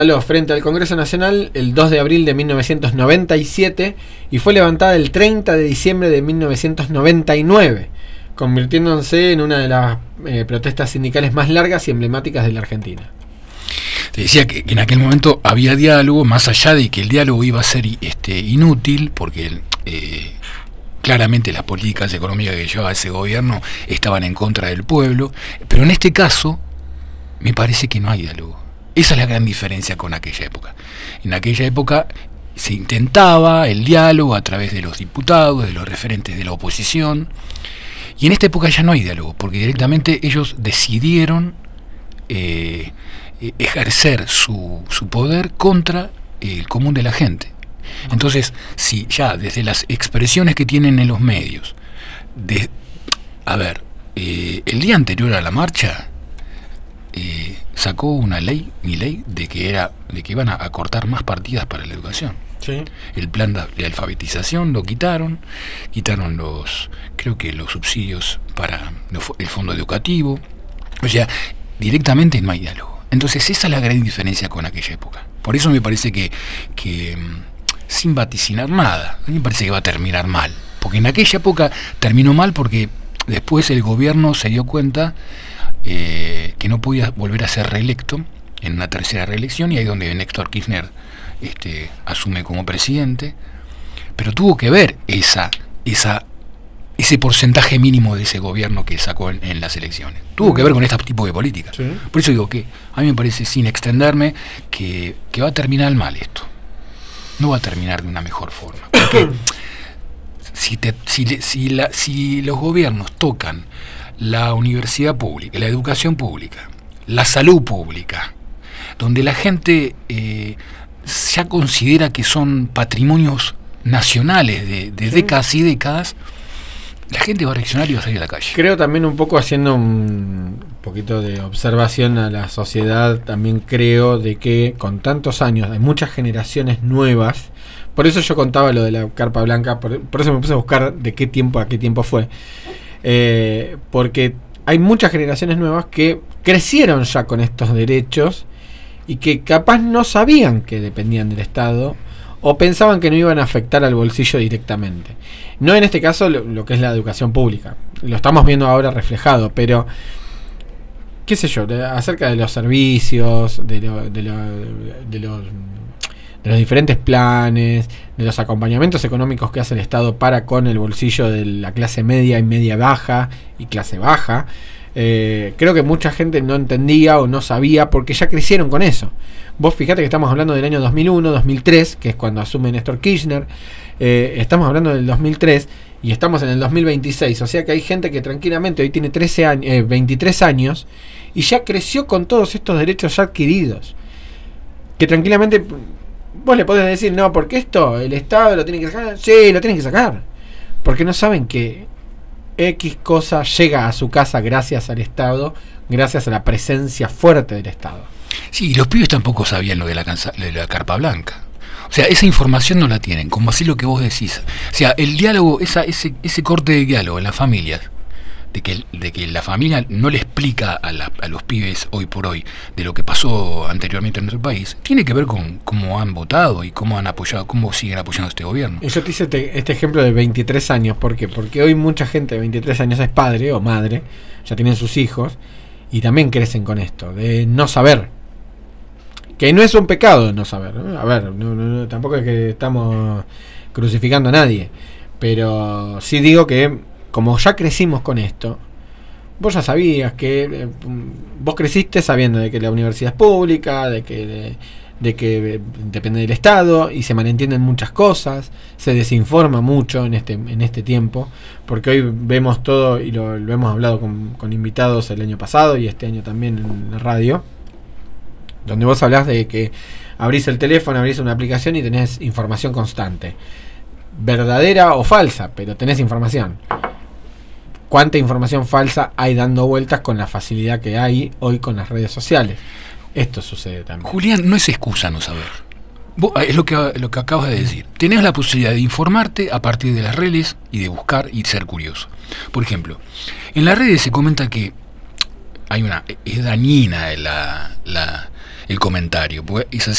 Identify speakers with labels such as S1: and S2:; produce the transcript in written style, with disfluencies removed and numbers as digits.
S1: frente al Congreso Nacional el 2 de abril de 1997 y fue levantada el 30 de diciembre de 1999, convirtiéndose en una de las protestas sindicales más largas y emblemáticas de la Argentina.
S2: Te decía que en aquel momento había diálogo, más allá de que el diálogo iba a ser inútil, porque claramente las políticas económicas que llevaba ese gobierno estaban en contra del pueblo, pero en este caso me parece que no hay diálogo. Esa es la gran diferencia con aquella época. En aquella época se intentaba el diálogo a través de los diputados, de los referentes de la oposición, y en esta época ya no hay diálogo, porque directamente ellos decidieron ejercer su poder contra el común de la gente. Entonces, si ya desde las expresiones que tienen en los medios, el día anterior a la marcha, sacó una ley, de que iban a cortar más partidas para la educación.
S1: Sí.
S2: El plan de alfabetización lo quitaron creo que los subsidios para el fondo educativo. O sea, directamente no hay diálogo. Entonces esa es la gran diferencia con aquella época. Por eso me parece que sin vaticinar nada, a mí me parece que va a terminar mal. Porque en aquella época terminó mal porque después el gobierno se dio cuenta que no podía volver a ser reelecto en una tercera reelección, y ahí es donde Néstor Kirchner asume como presidente, pero tuvo que ver ese porcentaje mínimo de ese gobierno que sacó en las elecciones. Tuvo que ver con este tipo de políticas. Sí. Por eso digo que a mí me parece, sin extenderme, que va a terminar mal esto. No va a terminar de una mejor forma. Porque si los gobiernos tocan la universidad pública, la educación pública, la salud pública, donde la gente ya considera que son patrimonios nacionales de décadas y décadas, la gente va a reaccionar y va a salir a la calle.
S1: Creo también, un poco haciendo un poquito de observación a la sociedad, también creo de que con tantos años hay muchas generaciones nuevas. Por eso yo contaba lo de la carpa blanca, por eso me puse a buscar de qué tiempo a qué tiempo fue. Porque hay muchas generaciones nuevas que crecieron ya con estos derechos y que capaz no sabían que dependían del Estado, o pensaban que no iban a afectar al bolsillo directamente. No en este caso lo que es la educación pública, lo estamos viendo ahora reflejado, pero qué sé yo, acerca de los servicios, de los diferentes planes, de los acompañamientos económicos que hace el Estado para con el bolsillo de la clase media y media baja y clase baja. Creo que mucha gente no entendía o no sabía, porque ya crecieron con eso. Vos fijate que estamos hablando del año 2001, 2003, que es cuando asume Néstor Kirchner. Estamos hablando del 2003 y estamos en el 2026. O sea que hay gente que tranquilamente hoy tiene 23 años y ya creció con todos estos derechos ya adquiridos. Que tranquilamente vos le podés decir, no, porque esto el Estado lo tiene que sacar. Sí, lo tiene que sacar. Porque no saben que X cosa llega a su casa gracias al Estado, gracias a la presencia fuerte del Estado.
S2: Sí, y los pibes tampoco sabían lo de la carpa blanca. O sea, esa información no la tienen, como así lo que vos decís. O sea, el diálogo, ese corte de diálogo en las familias, de que la familia no le explica a los pibes hoy por hoy de lo que pasó anteriormente en nuestro país, tiene que ver con cómo han votado y cómo han apoyado, cómo siguen apoyando este gobierno.
S1: Y yo te hice este ejemplo de 23 años, ¿por qué? Porque hoy mucha gente de 23 años es padre o madre, ya tienen sus hijos, y también crecen con esto, de no saber. Que no es un pecado no saber, ¿no? A ver, no, tampoco es que estamos crucificando a nadie, pero sí digo que como ya crecimos con esto, vos ya sabías que vos creciste sabiendo de que la universidad es pública, de que depende del Estado y se malentienden muchas cosas, se desinforma mucho en este tiempo, porque hoy vemos todo y lo hemos hablado con invitados el año pasado y este año también en la radio, donde vos hablás de que abrís el teléfono, abrís una aplicación y tenés información constante, verdadera o falsa, pero tenés información. ¿Cuánta información falsa hay dando vueltas con la facilidad que hay hoy con las redes sociales? Esto sucede también.
S2: Julián, no es excusa no saber. Vos, es lo que acabas de decir. Tenés la posibilidad de informarte a partir de las redes y de buscar y ser curioso. Por ejemplo, en las redes se comenta que es dañina el comentario, porque es así.